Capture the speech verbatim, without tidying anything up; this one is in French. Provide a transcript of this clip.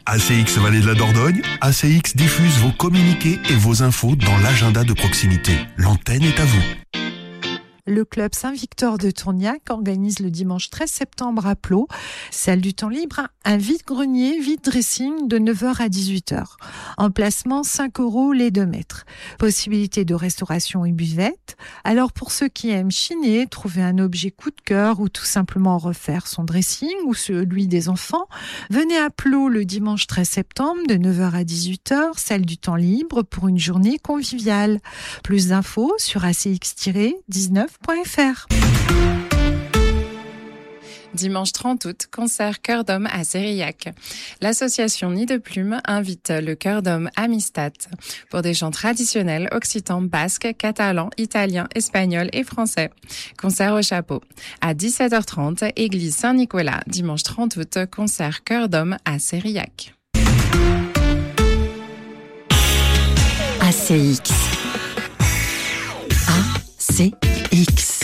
A C X Vallée de la Dordogne, A C X diffuse vos communiqués et vos infos dans l'agenda de proximité. L'antenne est à vous. Le club Saint-Victor de Tourniac organise le dimanche treize septembre à Plot, salle du temps libre, un vide-grenier, vide-dressing de neuf heures à dix-huit heures. Emplacement cinq euros les deux mètres. Possibilité de restauration et buvette. Alors pour ceux qui aiment chiner, trouver un objet coup de cœur ou tout simplement refaire son dressing ou celui des enfants, venez à Plot le dimanche treize septembre de neuf heures à dix-huit heures, salle du temps libre pour une journée conviviale. Plus d'infos sur a c x tiret dix-neuf point f r. Dimanche trente août, concert Cœur d'Homme à Sérillac. L'association Nid de Plume invite le Cœur d'Homme Amistad pour des chants traditionnels occitans, basques, catalans, italiens, espagnols et français. Concert au chapeau. À dix-sept heures trente, église Saint-Nicolas, dimanche trente août, concert Cœur d'Homme à Sérillac. A C X. A C X.